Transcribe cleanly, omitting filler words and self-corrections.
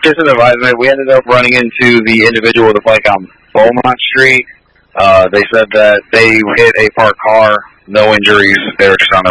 just an advisement. We ended up running into the individual with the bike on Beaumont Street. They said that they hit a parked car, no injuries. They were just on their